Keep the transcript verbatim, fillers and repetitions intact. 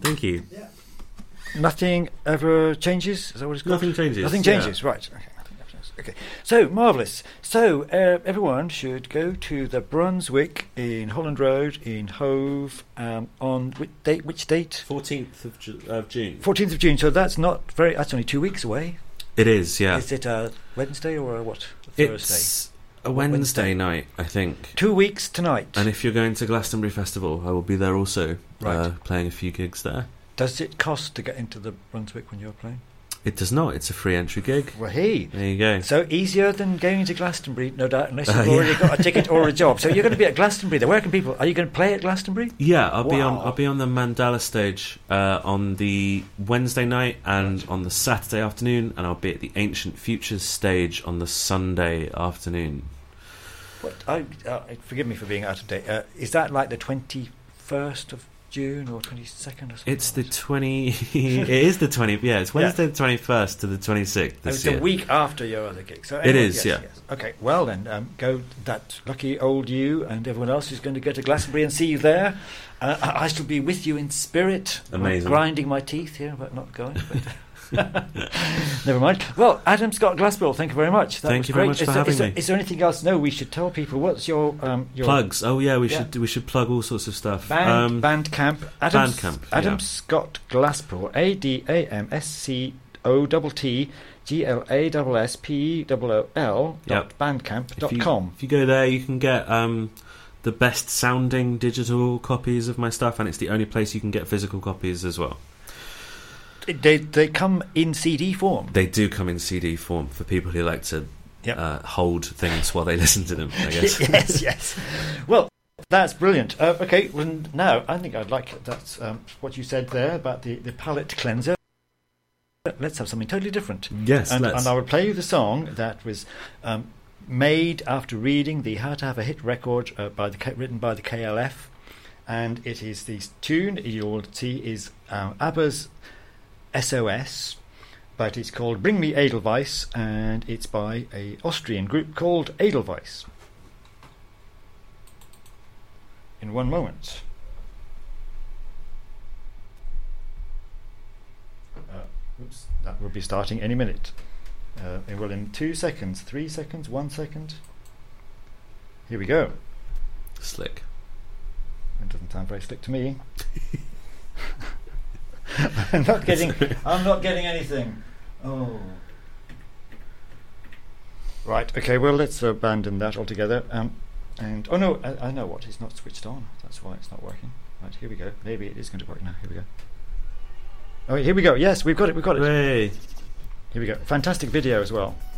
Thank you. Yeah. Nothing ever changes? Is that what it's called? Nothing changes. Nothing changes, yeah. Right. Okay. Nothing ever changes. Okay. So, marvellous. So, uh, everyone should go to the Brunswick in Holland Road in Hove um, on which date? Which date? fourteenth of, Ju- of June. fourteenth of June. So that's not very. That's only two weeks away. It is, yeah. Is it a Wednesday or a what? A Thursday? It's a Wednesday, Wednesday night, I think. Two weeks tonight. And if you're going to Glastonbury Festival, I will be there also, right. uh, playing a few gigs there. Does it cost to get into the Brunswick when you're playing? It does not. It's a free entry gig. Well, hey. There you go. So easier than going to Glastonbury, no doubt, unless you've Uh, already yeah. got a ticket or a job. So you're going to be at Glastonbury. There. Where can people... Are you going to play at Glastonbury? Yeah, I'll wow. be on I'll be on the Mandala stage uh, on the Wednesday night and right. on the Saturday afternoon, and I'll be at the Ancient Futures stage on the Sunday afternoon. What? I, uh, forgive me for being out of date. Uh, is that like the twenty-first of June or twenty-second or something? It's the twenty. It is the twenty. Yeah, it's Wednesday yeah. the twenty-first to the twenty-sixth. Oh, This it's year. a week after your other gig. So it anyway, is, yes, yeah. Yes. Okay, well then, um, go. That lucky old you and everyone else who's going to go to Glastonbury and see you there. Uh, I, I shall be with you in spirit. Amazing. I'm grinding my teeth here, but not going. But never mind. Well, Adam Scott Glasspool, thank you very much. That Thank was you great. very much is for there, having is there, me. Is there anything else? No, we should tell people. What's your um your plugs? Oh yeah, we yeah. should we should plug all sorts of stuff. Band, um, Bandcamp. Adam, Bandcamp. Adam yeah. Scott Glasspool. A D A M S C O T T G L A S S P E O O L dot Yep. bandcamp dot If you, com. if you go there, you can get um, the best sounding digital copies of my stuff, and it's the only place you can get physical copies as well. They they come in C D form. They do come in C D form for people who like to Yep. uh, hold things while they listen to them, I guess. yes, yes. Well, that's brilliant. Uh, okay, well, now I think I'd like that's um, what you said there about the, the palate cleanser. Let's have something totally different. Yes, and, let's. and I will play you the song that was um, made after reading the How to Have a Hit record uh, by the K- written by the K L F, and it is the tune you'll see is um, ABBA's S O S, but it's called Bring Me Edelweiss, and it's by a Austrian group called Edelweiss. In one moment. Uh, oops, that will be starting any minute. Uh, it will in two seconds, three seconds, one second. Here we go. Slick. It doesn't sound very slick to me. I'm not getting. I'm not getting anything. Oh. Right. Okay. Well, let's abandon that altogether. Um, and oh no, I, I know what. It's not switched on. That's why it's not working. Right. Here we go. Maybe it is going to work now. Here we go. Oh, here we go. Yes, we've got it. We've got it. Hooray. Here we go. Fantastic video as well.